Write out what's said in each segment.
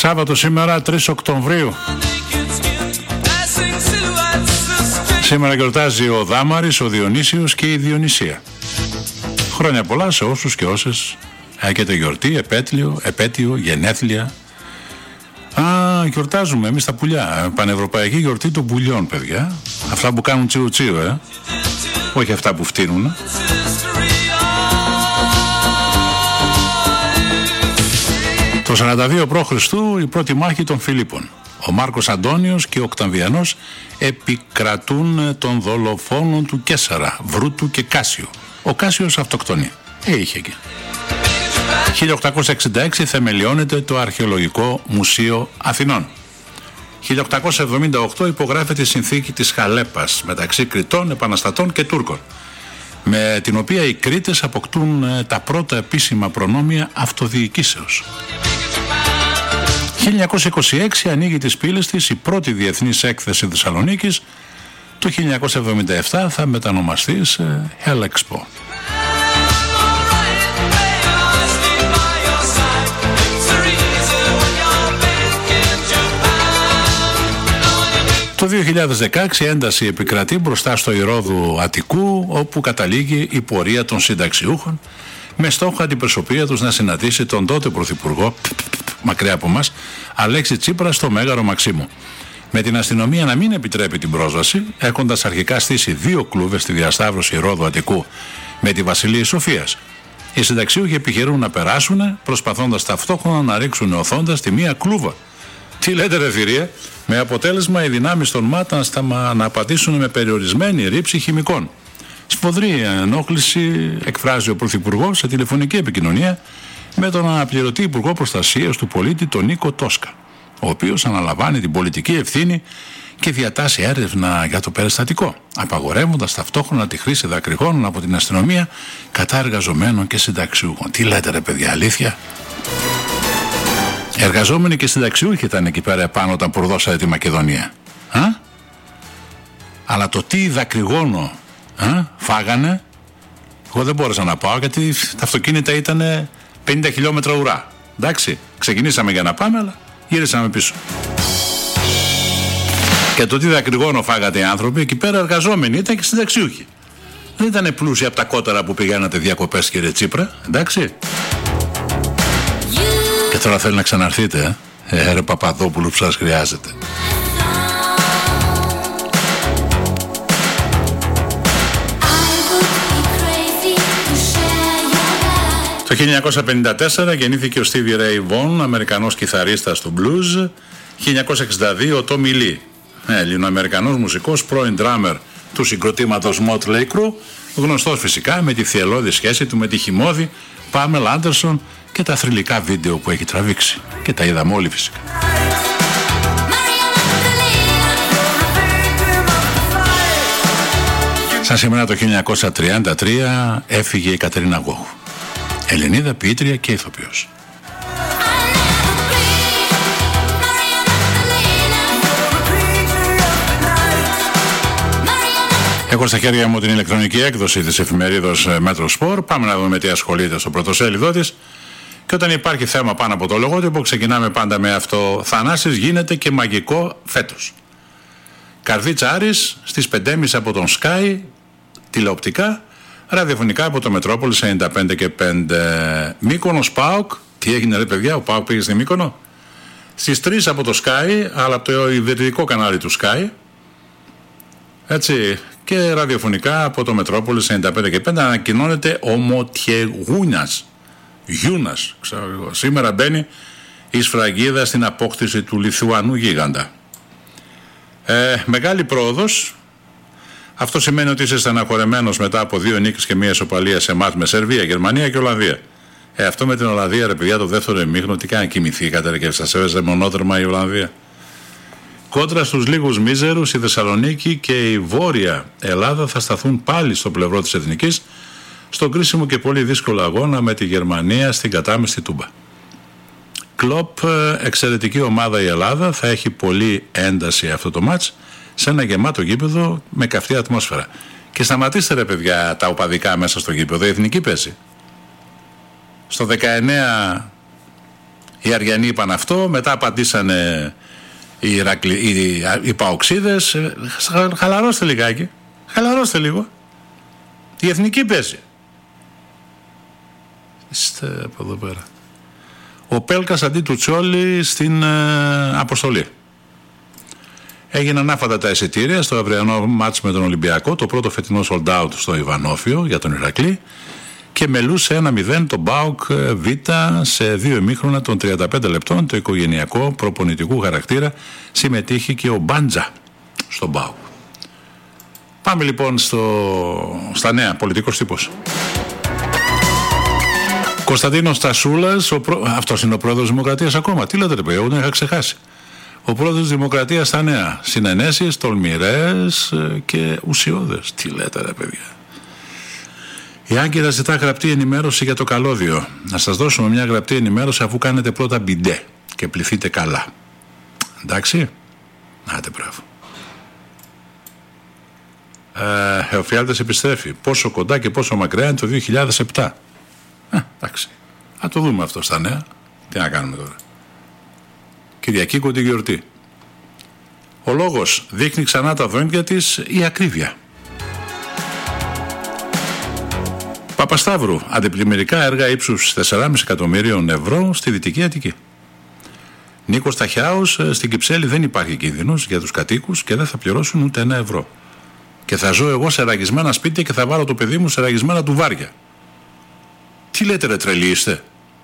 Σάββατο σήμερα 3 Οκτωβρίου. Σήμερα γιορτάζει ο Δάμαρης, ο Διονύσιος και η Διονυσία. Χρόνια πολλά σε όσους και όσες έχετε γιορτή, επέτειο, γενέθλια. Γιορτάζουμε εμείς τα πουλιά. Πανευρωπαϊκή γιορτή των πουλιών, παιδιά. Αυτά που κάνουν τσιου-τσιου, όχι αυτά που φτύνουν. Το 42 π.Χ. η πρώτη μάχη των Φιλίππων. Ο Μάρκος Αντώνιος και ο Οκταβιανός επικρατούν των δολοφόνων του Καίσαρα, Βρούτου και Κάσιου. Ο Κάσιος αυτοκτονεί. Είχε εκεί. 1866 θεμελιώνεται το Αρχαιολογικό Μουσείο Αθηνών. 1878 υπογράφεται η συνθήκη της Χαλέπας μεταξύ Κρητών, Επαναστατών και Τούρκων, με την οποία οι Κρήτες αποκτούν τα πρώτα επίσημα προνόμια αυτοδιοικήσεως. 1926 ανοίγει τις πύλες της η πρώτη διεθνής έκθεση Θεσσαλονίκης. Το 1977 θα μετανομαστεί σε Hellexpo. Το 2016 ένταση επικρατεί μπροστά στο Ηρώδου Αττικού, όπου καταλήγει η πορεία των συνταξιούχων με στόχο αντιπροσωπεία τους να συναντήσει τον τότε Πρωθυπουργό, μακριά από μας, Αλέξη Τσίπρα στο Μέγαρο Μαξίμου. Με την αστυνομία να μην επιτρέπει την πρόσβαση, έχοντας αρχικά στήσει 2 κλούβες στη διασταύρωση Ηρώδου Αττικού με τη Βασιλεία Σοφίας. Οι συνταξιούχοι επιχειρούν να περάσουν, προσπαθώντας ταυτόχρονα να ρίξουν οθώντας τη μία κλούβα. Τι λέτε ρε θηρία, με αποτέλεσμα οι δυνάμεις των ΜΑΤ να απαντήσουν με περιορισμένη ρήψη χημικών. Σφοδρή ενόχληση εκφράζει ο Πρωθυπουργός σε τηλεφωνική επικοινωνία με τον αναπληρωτή Υπουργό Προστασίας του Πολίτη, τον Νίκο Τόσκα, ο οποίος αναλαμβάνει την πολιτική ευθύνη και διατάσσει έρευνα για το περιστατικό, απαγορεύοντας ταυτόχρονα τη χρήση δακρυγόνων από την αστυνομία κατά εργαζομένων και συνταξιούχων. Τι λέτε ρε παιδιά, αλήθεια? Εργαζόμενοι και συνταξιούχοι ήταν εκεί πέρα επάνω όταν προδώσατε τη Μακεδονία. Αλλά το τι δακρυγόνο φάγανε, εγώ δεν μπόρεσα να πάω γιατί τα αυτοκίνητα ήταν 50 χιλιόμετρα ουρά. Εντάξει, ξεκινήσαμε για να πάμε, αλλά γύρισαμε πίσω. Και το τι δακρυγόνο φάγατε οι άνθρωποι, εκεί πέρα εργαζόμενοι ήταν και συνταξιούχοι. Δεν ήταν πλούσιοι από τα κότερα που πηγαίνατε διακοπές, κύριε Τσίπρα, εντάξει. Και τώρα θέλει να ξαναρθείτε, ρε Παπαδόπουλου, που σας χρειάζεται. Το 1954 γεννήθηκε ο Stevie Ray Vaughan, Αμερικανός κιθαρίστας του blues. 1962 ο Tommy Lee, Ελληνοαμερικανός μουσικός, πρώην drummer του συγκροτήματος Motley Crue, γνωστός φυσικά με τη θυελλώδη σχέση του με τη χυμώδη Pamela Anderson και τα θρυλικά βίντεο που έχει τραβήξει. Και τα είδαμε όλοι φυσικά. Σαν σήμερα το 1933 έφυγε η Κατερίνα Γόχου, Ελληνίδα ποιήτρια και ηθοποιός. Έχω στα χέρια μου την ηλεκτρονική έκδοση της εφημερίδος Μέτρο Σπορ. Πάμε να δούμε τι ασχολείται στο πρωτοσέλιδό της. Και όταν υπάρχει θέμα πάνω από το λογότυπο, ξεκινάμε πάντα με αυτό. Θανάσης γίνεται και μαγικό φέτος. Καρδίτσα Άρης στις 5.30 από τον Sky, τηλεοπτικά, ραδιοφωνικά από το Μετρόπολη 95 και 5. Μύκονος ΠΑΟΚ. Τι έγινε ρε παιδιά, ο ΠΑΟΚ πήγε στη Μύκονο. Στις 3 από το Sky, αλλά από το ιδρυτικό κανάλι του Sky. Έτσι, και ραδιοφωνικά από το Μετρόπολη 95 και 5 ανακοινώνεται ο Μοτιεγούνας. Γιούνας, ξέρω εγώ. Σήμερα μπαίνει η σφραγίδα στην απόκτηση του Λιθουανού γίγαντα. Μεγάλη πρόοδος. Αυτό σημαίνει ότι είσαι στεναχωρεμένος μετά από 2 νίκες και 1 ισοπαλία σε μάτς με Σερβία, Γερμανία και Ολλανδία. Αυτό με την Ολλανδία, ρε παιδιά, το δεύτερο ημίχρονο, τι κάνει, κοιμηθήκατε και σας έβαζε μονότερμα η Ολλανδία. Κόντρα στους λίγους μίζερους, η Θεσσαλονίκη και η Βόρεια Ελλάδα θα σταθούν πάλι στο πλευρό της εθνικής, στον κρίσιμο και πολύ δύσκολο αγώνα με τη Γερμανία στην κατάμεστη Τούμπα. Κλοπ, εξαιρετική ομάδα η Ελλάδα, θα έχει πολύ ένταση αυτό το μάτς, σε ένα γεμάτο γήπεδο με καυτή ατμόσφαιρα. Και σταματήστε ρε παιδιά τα οπαδικά μέσα στο γήπεδο, η εθνική παίζει. Στο 19 Οι Αριανοί είπαν αυτό, μετά απαντήσανε οι Παοξίδες. Χαλαρώστε λιγάκι. Χαλαρώστε λίγο. Η εθνική παίζει. Είστε από εδώ πέρα. Ο Πέλκας αντί του Τσόλη στην αποστολή. Έγιναν άφατα τα εισιτήρια στο αυριανό μάτς με τον Ολυμπιακό, το πρώτο φετινό sold out στο Ιβανόφιο για τον Ηρακλή, και μελούσε 1-0 τον ΠΑΟΚ Β σε 2 ημίχρονα των 35 λεπτών. Το οικογενειακό προπονητικού χαρακτήρα συμμετείχε και ο Μπάντζα στον ΠΑΟΚ. Πάμε λοιπόν στα νέα, πολιτικός τύπος. Κωνσταντίνος Τασούλας, αυτός είναι ο πρόεδρος της Δημοκρατίας ακόμα. Τι λέτε, ρε παιδιά, δεν είχα ξεχάσει. Ο πρόεδρος της Δημοκρατίας στα νέα. Συνενέσεις, τολμηρές και ουσιώδες. Τι λέτε, ρε παιδιά. Η Άγκυρα ζητά γραπτή ενημέρωση για το καλώδιο. Να σας δώσουμε μια γραπτή ενημέρωση αφού κάνετε πρώτα μπιντέ και πληθείτε καλά. Εντάξει. Άντε, μπράβο. Εοφιάλτης επιστρέφει. Πόσο κοντά και πόσο μακριά είναι το 2007. Εντάξει. Θα το δούμε αυτό στα νέα. Τι να κάνουμε τώρα. Κυριακή κοντή γιορτή. Ο λόγος δείχνει ξανά τα δόντια της η ακρίβεια. Παπασταύρου, αντιπλημμυρικά έργα ύψους 4,5 εκατομμύριων ευρώ στη Δυτική Αττική. Νίκος Ταχιάος, στην Κυψέλη δεν υπάρχει κίνδυνος για τους κατοίκους και δεν θα πληρώσουν ούτε 1 ευρώ. Και θα ζω εγώ σε ραγισμένα σπίτια και θα βάλω το παιδί μου σε ραγισμένα τουβάρια. Τι λέτε, ρε, τρελοί είστε.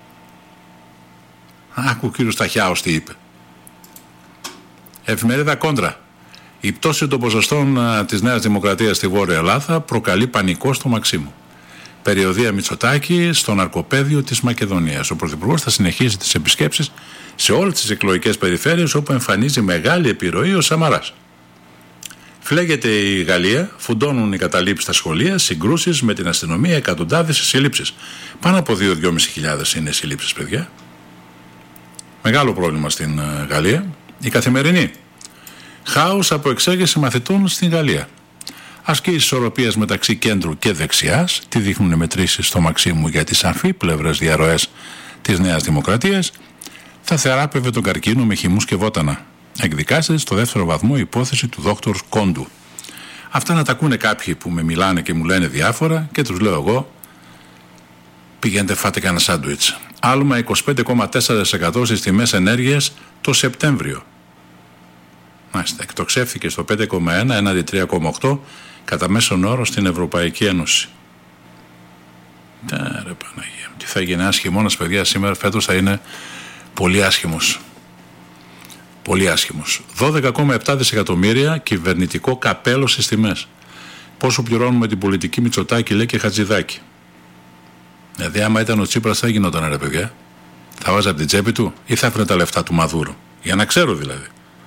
Άκου ο κύριος Ταχιάος τι είπε. Εφημερίδα Κόντρα. Η πτώση των ποσοστών της Νέας Δημοκρατίας στη Βόρεια Ελλάδα προκαλεί πανικό στο Μαξίμου. Περιοδεία Μητσοτάκη στο ναρκοπαίδιο της Μακεδονίας. Ο Πρωθυπουργός θα συνεχίσει τις επισκέψεις σε όλες τις εκλογικές περιφέρειες όπου εμφανίζει μεγάλη επιρροή ο Σαμαράς. Φλέγεται η Γαλλία, φουντώνουν οι καταλήψεις στα σχολεία, συγκρούσεις με την αστυνομία, εκατοντάδες συλλήψεις. Πάνω από 2.500 είναι οι συλλήψεις, παιδιά. Μεγάλο πρόβλημα στην Γαλλία. Η Καθημερινή. Χάος από εξέγερση μαθητών στην Γαλλία. Ασκήσεις ισορροπίας μεταξύ κέντρου και δεξιάς. Τι δείχνουν μετρήσεις στο Μαξίμου για τις αμφίπλευρες διαρροές της Νέας Δημοκρατίας. Θα θεράπευε τον καρκίνο με χυμούς και βότανα. Εκδικάζεται στο 2ο βαθμό η υπόθεση του δόκτωρ Κόντου. Αυτά να τα ακούνε κάποιοι που με μιλάνε και μου λένε διάφορα και τους λέω εγώ, πηγαίνετε φάτε κανένα σάντουιτς. Άλμα 25,4% στις τιμές ενέργειας το Σεπτέμβριο. Μάλιστα, εκτοξεύθηκε στο 5,1 έναντι 3,8 κατά μέσον όρο στην Ευρωπαϊκή Ένωση. Ρε Παναγία, τι θα γίνει, ένας χειμώνας, παιδιά, σήμερα φέτος θα είναι πολύ άσχημος. Πολύ άσχημος. 12,7 δισεκατομμύρια κυβερνητικό καπέλο στις τιμές. Πόσο πληρώνουμε την πολιτική Μητσοτάκη, λέει, και Χατζηδάκη. Δηλαδή, άμα ήταν ο Τσίπρας, θα γινόταν, ρε παιδιά. Θα βάζει από την τσέπη του ή θα έφερε τα λεφτά του Μαδούρου. Για να ξέρω δηλαδή.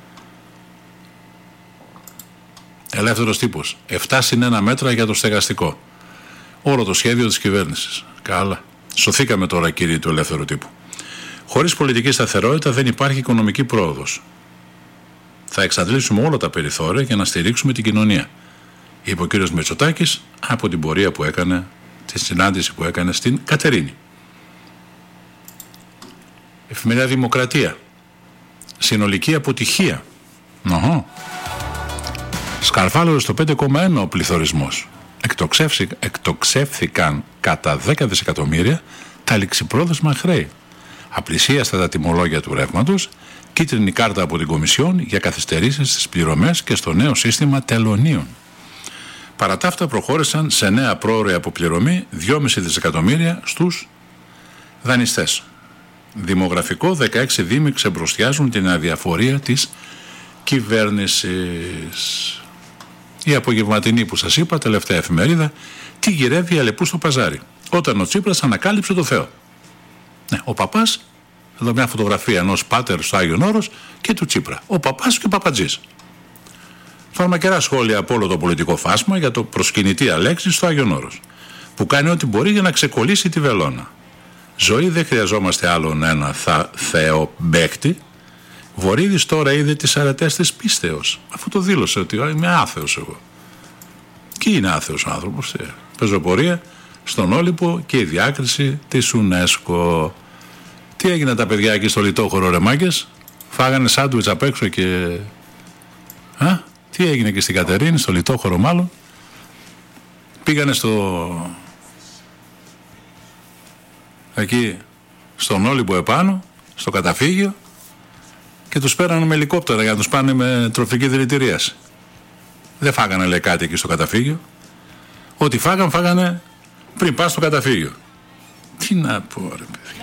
Ελεύθερος τύπος. 7+1 μέτρα για το στεγαστικό. Όλο το σχέδιο της κυβέρνησης. Καλά. Σωθήκαμε τώρα, κύριοι του ελεύθερου τύπου. Χωρίς πολιτική σταθερότητα δεν υπάρχει οικονομική πρόοδος. Θα εξαντλήσουμε όλα τα περιθώρια για να στηρίξουμε την κοινωνία, είπε ο κύριος Μητσοτάκης από την πορεία που έκανε, τη συνάντηση που έκανε στην Κατερίνη. Εφημερίδα Δημοκρατία. Συνολική αποτυχία. Σκαρφάλωσε στο 5,1 ο πληθωρισμός. Εκτοξεύθηκαν κατά 10 δισεκατομμύρια τα ληξιπρόθεσμα χρέη. Απλησίαστα τα τιμολόγια του ρεύματος, κίτρινη κάρτα από την Κομισιόν για καθυστερήσεις στις πληρωμές και στο νέο σύστημα τελωνίων. Παρά τα αυτά προχώρησαν σε νέα πρόωρη αποπληρωμή 2,5 δισεκατομμύρια στους δανειστές. Δημογραφικό, 16 δήμοι ξεμπροστιάζουν την αδιαφορία της κυβέρνησης. Η απογευματινή που σας είπα, τελευταία εφημερίδα, τι γυρεύει η Αλεπού στο παζάρι, όταν ο Τσίπρας ανακάλυψε το Θεό. Ναι, ο παπάς, εδώ μια φωτογραφία ενός πάτερ στο Άγιον Όρος και του Τσίπρα. Ο παπάς και ο παπατζής. Φαρμακερά σχόλια από όλο το πολιτικό φάσμα για το προσκυνητή Αλέξη στο Άγιον Όρος, που κάνει ό,τι μπορεί για να ξεκολλήσει τη βελόνα. Ζωή, δεν χρειαζόμαστε άλλον ένα θεομπέκτη. Βορύδης τώρα είδε τις αρετές της πίστεως, αφού το δήλωσε ότι είμαι άθεος εγώ. Και είναι άθεος ο άνθρωπος. Πεζοπορία στον Όλυμπο και η διάκριση της UNESCO. Τι έγιναν τα παιδιά εκεί στο λιτόχωρο, ρε μάγκες? Φάγανε σάντουιτς απ' έξω και... τι έγινε και στην Κατερίνη, στο λιτόχωρο μάλλον? Πήγανε εκεί στον Όλυμπο επάνω, στο καταφύγιο, και τους πέρανε με ελικόπτερα για να τους πάνε με τροφική δηλητηρίαση. Δεν φάγανε, λέει, κάτι εκεί στο καταφύγιο. Ό,τι φάγανε πριν πας στο καταφύγιο. Τι να πω, ρε παιδί.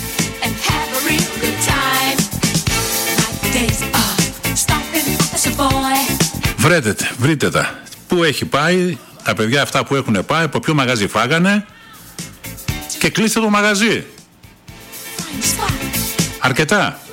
Βρείτε τα. Πού έχει πάει τα παιδιά αυτά που έχουν πάει, από ποιο μαγαζί φάγανε, και κλείστε το μαγαζί. Αρκετά.